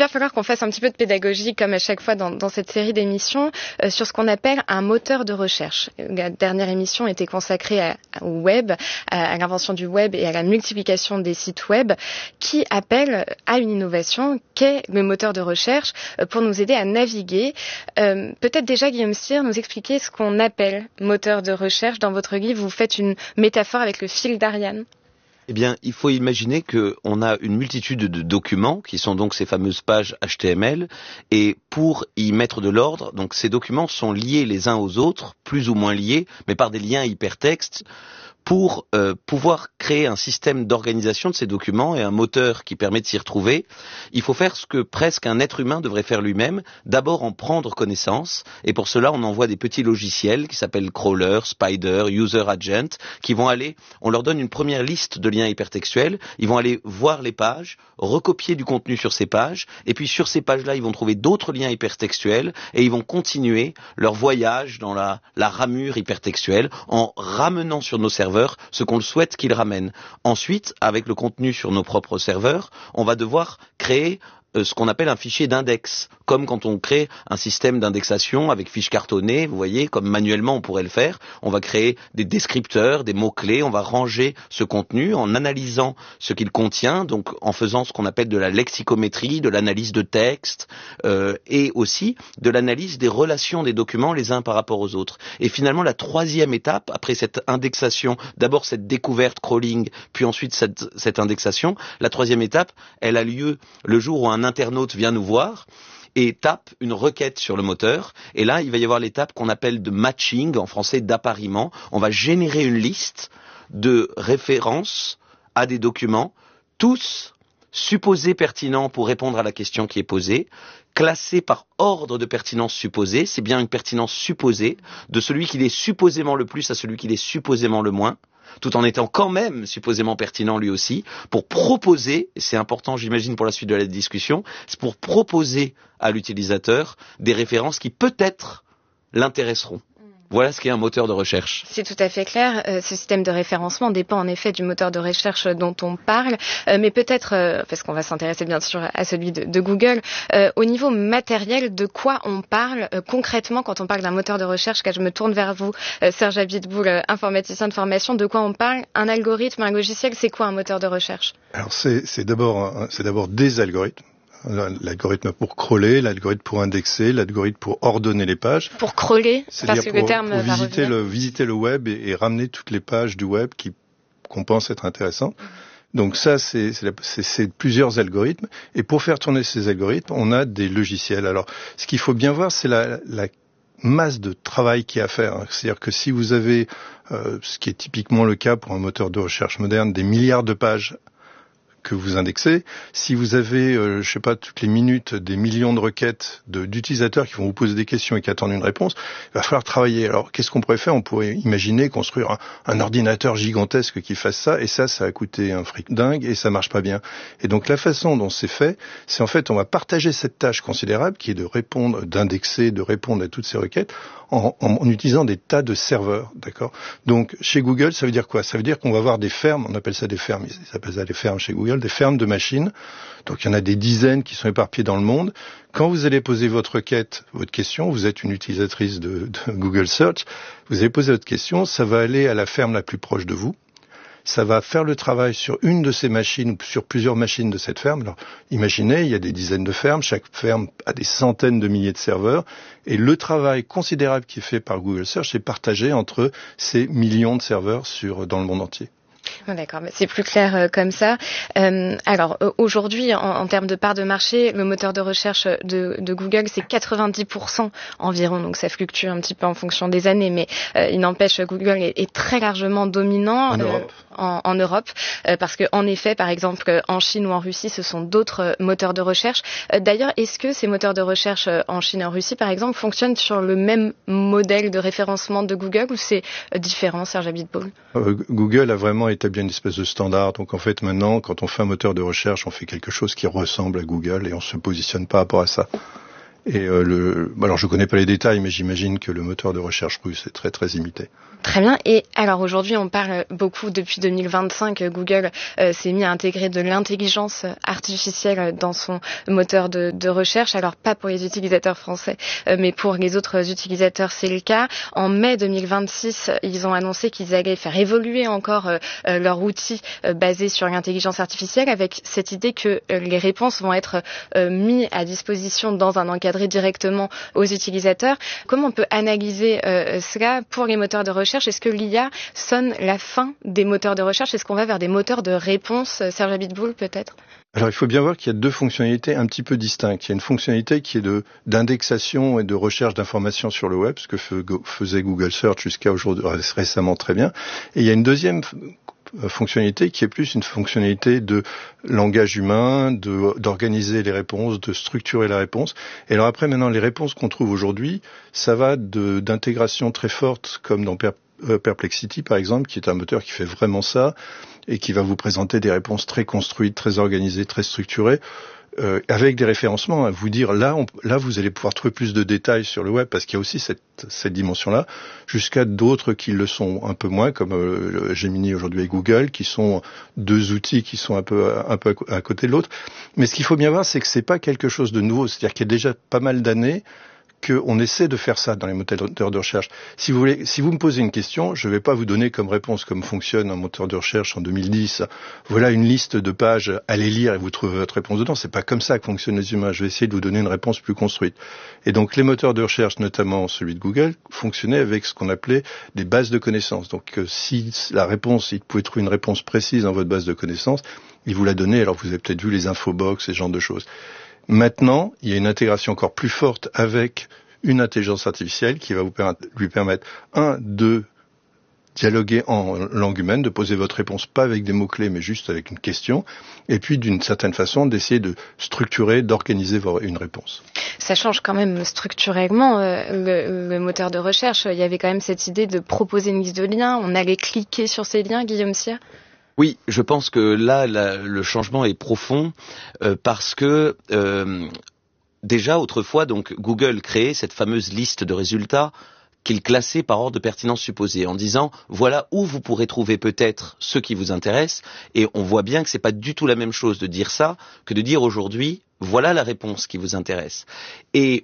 va falloir qu'on fasse un petit peu de pédagogie, comme à chaque fois dans cette série d'émissions, sur ce qu'on appelle un moteur de recherche. La dernière émission était consacrée au web, à l'invention du web et à la multiplication des sites web, qui appelle à une innovation qu'est le moteur de recherche pour nous aider à naviguer. Peut-être déjà, Guillaume Cyr, nous expliquer ce qu'on appelle moteur de recherche. Dans votre livre, vous faites une métaphore avec le fil d'Ariane. Eh bien, il faut imaginer qu'on a une multitude de documents qui sont donc ces fameuses pages HTML, et pour y mettre de l'ordre, donc ces documents sont liés les uns aux autres, plus ou moins liés, mais par des liens hypertextes, pour pouvoir créer un système d'organisation de ces documents et un moteur qui permet de s'y retrouver. Il faut faire ce que presque un être humain devrait faire lui-même, d'abord en prendre connaissance, et pour cela on envoie des petits logiciels qui s'appellent Crawler, Spider, User Agent, qui vont aller, on leur donne une première liste de liens hypertextuels, ils vont aller voir les pages, recopier du contenu sur ces pages, et puis sur ces pages-là ils vont trouver d'autres liens hypertextuels, et ils vont continuer leur voyage dans la ramure hypertextuelle en ramenant sur nos serveurs ce qu'on souhaite qu'ils ramènent. Ensuite, avec le contenu sur nos propres serveurs, on va devoir créer ce qu'on appelle un fichier d'index, comme quand on crée un système d'indexation avec fiches cartonnées, vous voyez, comme manuellement on pourrait le faire. On va créer des descripteurs, des mots-clés, on va ranger ce contenu en analysant ce qu'il contient, donc en faisant ce qu'on appelle de la lexicométrie, de l'analyse de texte, et aussi de l'analyse des relations des documents les uns par rapport aux autres. Et finalement, la troisième étape, après cette indexation, d'abord cette découverte crawling, puis ensuite cette indexation, la troisième étape, elle a lieu le jour où un internaute vient nous voir et tape une requête sur le moteur, et là il va y avoir l'étape qu'on appelle de matching, en français d'appariement. On va générer une liste de références à des documents, tous supposés pertinents pour répondre à la question qui est posée, classés par ordre de pertinence supposée. C'est bien une pertinence supposée, de celui qui l'est supposément le plus à celui qui l'est supposément le moins, tout en étant quand même supposément pertinent lui aussi, pour proposer, et c'est important j'imagine pour la suite de la discussion, c'est pour proposer à l'utilisateur des références qui peut-être l'intéresseront. Voilà ce qu'est un moteur de recherche. C'est tout à fait clair. Ce système de référencement dépend en effet du moteur de recherche dont on parle, mais peut-être, parce qu'on va s'intéresser bien sûr à celui de Google, au niveau matériel, de quoi on parle concrètement quand on parle d'un moteur de recherche. Quand je me tourne vers vous, Serge Abiteboul, informaticien de formation, de quoi on parle? Un algorithme, un logiciel, c'est quoi un moteur de recherche? Alors c'est d'abord des algorithmes. L'algorithme pour crawler, l'algorithme pour indexer, l'algorithme pour ordonner les pages. Pour crawler, parce que le terme pour va revenir. visiter le web et ramener toutes les pages du web qu'on pense être intéressantes. Donc ça, c'est plusieurs algorithmes. Et pour faire tourner ces algorithmes, on a des logiciels. Alors, ce qu'il faut bien voir, c'est la masse de travail qu'il y a à faire. C'est-à-dire que si vous avez, ce qui est typiquement le cas pour un moteur de recherche moderne, des milliards de pages que vous indexez, si vous avez, toutes les minutes, des millions de requêtes d'utilisateurs qui vont vous poser des questions et qui attendent une réponse, il va falloir travailler. Alors, qu'est-ce qu'on pourrait faire? On pourrait imaginer construire un ordinateur gigantesque qui fasse ça, et ça a coûté un fric dingue, et ça marche pas bien. Et donc, la façon dont c'est fait, c'est en fait, on va partager cette tâche considérable, qui est de répondre, d'indexer, de répondre à toutes ces requêtes, en utilisant des tas de serveurs, d'accord? Donc, chez Google, ça veut dire quoi? Ça veut dire qu'on va avoir des fermes, on appelle ça des fermes, ils appellent ça des fermes chez Google, des fermes de machines. Donc, il y en a des dizaines qui sont éparpillées dans le monde. Quand vous allez poser votre requête, votre question, vous êtes une utilisatrice de Google Search, vous allez poser votre question, ça va aller à la ferme la plus proche de vous. Ça va faire le travail sur une de ces machines ou sur plusieurs machines de cette ferme. Alors, imaginez, il y a des dizaines de fermes, chaque ferme a des centaines de milliers de serveurs, et le travail considérable qui est fait par Google Search est partagé entre ces millions de serveurs dans le monde entier. D'accord, mais c'est plus clair comme ça. Alors aujourd'hui, en termes de part de marché, le moteur de recherche de Google, c'est 90% environ, donc ça fluctue un petit peu en fonction des années, mais il n'empêche, Google est très largement dominant en Europe, parce que en effet, par exemple, en Chine ou en Russie, ce sont d'autres moteurs de recherche. D'ailleurs, est-ce que ces moteurs de recherche en Chine et en Russie, par exemple, fonctionnent sur le même modèle de référencement de Google, ou c'est différent, Serge Abiteboul? Google a vraiment établi une espèce de standard. Donc en fait maintenant, quand on fait un moteur de recherche, on fait quelque chose qui ressemble à Google et on se positionne par rapport à ça. Et alors je connais pas les détails, mais j'imagine que le moteur de recherche russe est très très imité. Très bien. Et alors aujourd'hui, on parle beaucoup depuis 2025. Google s'est mis à intégrer de l'intelligence artificielle dans son moteur de recherche. Alors pas pour les utilisateurs français, mais pour les autres utilisateurs, c'est le cas. En mai 2026, ils ont annoncé qu'ils allaient faire évoluer encore leur outil basé sur l'intelligence artificielle, avec cette idée que les réponses vont être mises à disposition dans un encadré directement aux utilisateurs. Comment on peut analyser cela pour les moteurs de recherche? Est-ce que l'IA sonne la fin des moteurs de recherche? Est-ce qu'on va vers des moteurs de réponse? Serge Abiteboul, peut-être? Alors il faut bien voir qu'il y a deux fonctionnalités un petit peu distinctes. Il y a une fonctionnalité qui est d'indexation et de recherche d'informations sur le web, ce que faisait Google Search jusqu'à aujourd'hui, récemment très bien. Et il y a une deuxième fonctionnalité qui est plus une fonctionnalité de langage humain, d'organiser les réponses, de structurer la réponse. Et alors après, maintenant, les réponses qu'on trouve aujourd'hui, ça va d'intégration très forte, comme dans Perplexity, par exemple, qui est un moteur qui fait vraiment ça, et qui va vous présenter des réponses très construites, très organisées, très structurées, avec des référencements, à vous dire là vous allez pouvoir trouver plus de détails sur le web, parce qu'il y a aussi cette dimension-là, jusqu'à d'autres qui le sont un peu moins, comme Gemini aujourd'hui et Google, qui sont deux outils qui sont un peu à côté de l'autre. Mais ce qu'il faut bien voir, c'est que c'est pas quelque chose de nouveau, c'est-à-dire qu'il y a déjà pas mal d'années qu'on essaie de faire ça dans les moteurs de recherche. Si vous me posez une question, je ne vais pas vous donner comme réponse comme fonctionne un moteur de recherche en 2010. Voilà une liste de pages, allez lire et vous trouvez votre réponse dedans. C'est pas comme ça que fonctionnent les humains. Je vais essayer de vous donner une réponse plus construite. Et donc les moteurs de recherche, notamment celui de Google, fonctionnaient avec ce qu'on appelait des bases de connaissances. Donc si la réponse, il pouvait trouver une réponse précise dans votre base de connaissances, il vous la donnait. Alors vous avez peut-être vu les infobox, ce genre de choses. Maintenant, il y a une intégration encore plus forte avec une intelligence artificielle qui va lui permettre, de dialoguer en langue humaine, de poser votre réponse pas avec des mots-clés, mais juste avec une question, et puis d'une certaine façon d'essayer de structurer, d'organiser une réponse. Ça change quand même structurellement le moteur de recherche. Il y avait quand même cette idée de proposer une liste de liens, on allait cliquer sur ces liens, Guillaume Sia? Oui, je pense que là, le changement est profond parce que déjà autrefois, donc Google créait cette fameuse liste de résultats qu'il classait par ordre de pertinence supposée, en disant voilà où vous pourrez trouver peut-être ce qui vous intéresse. Et on voit bien que c'est pas du tout la même chose de dire ça que de dire aujourd'hui voilà la réponse qui vous intéresse. Et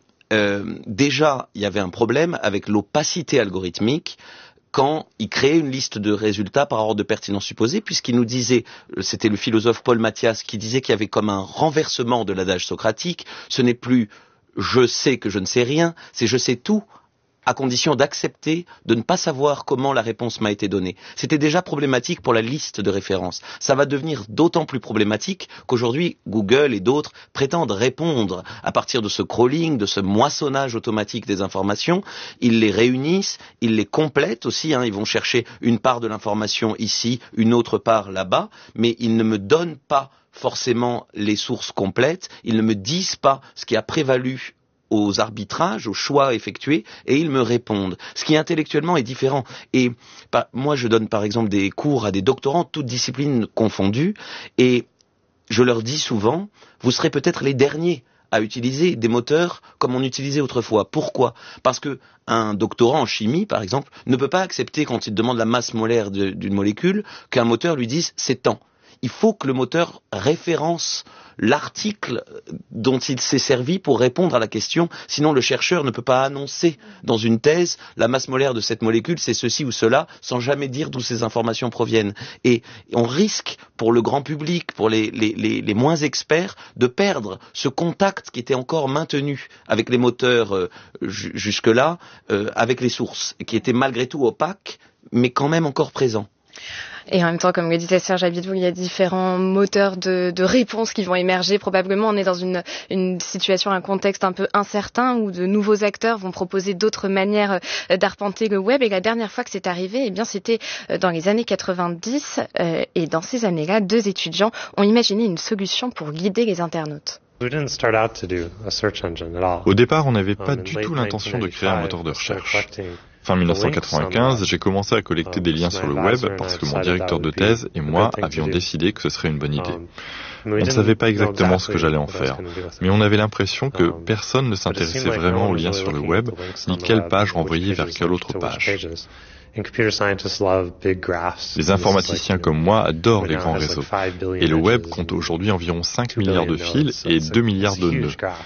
déjà, il y avait un problème avec l'opacité algorithmique quand il créait une liste de résultats par ordre de pertinence supposée, puisqu'il nous disait, c'était le philosophe Paul Mathias qui disait qu'il y avait comme un renversement de l'adage socratique, ce n'est plus « je sais que je ne sais rien », c'est « je sais tout », à condition d'accepter de ne pas savoir comment la réponse m'a été donnée. C'était déjà problématique pour la liste de références. Ça va devenir d'autant plus problématique qu'aujourd'hui, Google et d'autres prétendent répondre à partir de ce crawling, de ce moissonnage automatique des informations. Ils les réunissent, ils les complètent aussi, ils vont chercher une part de l'information ici, une autre part là-bas, mais ils ne me donnent pas forcément les sources complètes, ils ne me disent pas ce qui a prévalu aux arbitrages, aux choix effectués, et ils me répondent. Ce qui intellectuellement est différent. Et moi, je donne par exemple des cours à des doctorants, toutes disciplines confondues, et je leur dis souvent, vous serez peut-être les derniers à utiliser des moteurs comme on utilisait autrefois. Pourquoi ? Parce que un doctorant en chimie, par exemple, ne peut pas accepter, quand il demande la masse molaire d'une molécule, qu'un moteur lui dise c'est tant. Il faut que le moteur référence l'article dont il s'est servi pour répondre à la question, sinon le chercheur ne peut pas annoncer dans une thèse la masse molaire de cette molécule, c'est ceci ou cela, sans jamais dire d'où ces informations proviennent. Et on risque, pour le grand public, pour les moins experts, de perdre ce contact qui était encore maintenu avec les moteurs jusque-là, avec les sources, qui était malgré tout opaque, mais quand même encore présent. Et en même temps, comme le disait Serge Abiteboul, il y a différents moteurs de réponses qui vont émerger. Probablement, on est dans une situation, un contexte un peu incertain où de nouveaux acteurs vont proposer d'autres manières d'arpenter le web. Et la dernière fois que c'est arrivé, eh bien, c'était dans les années 90. Et dans ces années-là, 2 étudiants ont imaginé une solution pour guider les internautes. Au départ, on n'avait pas du tout l'intention de créer un moteur de recherche. Fin 1995, j'ai commencé à collecter des liens sur le web parce que mon directeur de thèse et moi avions décidé que ce serait une bonne idée. On ne savait pas exactement ce que j'allais en faire, mais on avait l'impression que personne ne s'intéressait vraiment aux liens sur le web, ni quelle page renvoyer vers quelle autre page. Les informaticiens comme moi adorent les grands réseaux. Et le web compte aujourd'hui environ 5 milliards de fils et 2 milliards de nœuds.